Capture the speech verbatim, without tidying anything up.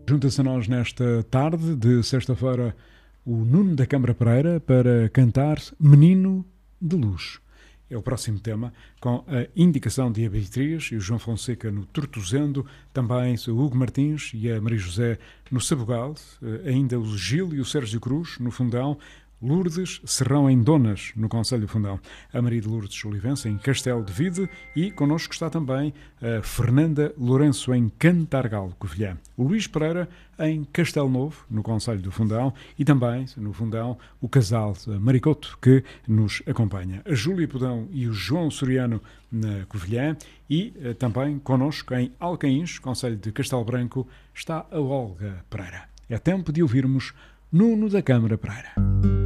Junta-se a nós nesta tarde de sexta-feira o Nuno da Câmara Pereira para cantar Menino de Luz. É o próximo tema, com a indicação de a Beatriz e o João Fonseca no Tortozendo, também o Hugo Martins e a Maria José no Sabugal, ainda o Gil e o Sérgio Cruz no Fundão, Lourdes Serrão em Donas, no Conselho do Fundão, a Maria de Lourdes Olivença em Castelo de Vide e connosco está também a Fernanda Lourenço em Cantargal, Covilhã, o Luís Pereira em Castelo Novo, no Conselho do Fundão e também, no Fundão, o casal Maricoto que nos acompanha, a Júlia Podão e o João Soriano na Covilhã e também connosco em Alcaíns, Conselho de Castelo Branco, está a Olga Pereira. É tempo de ouvirmos Nuno da Câmara Pereira.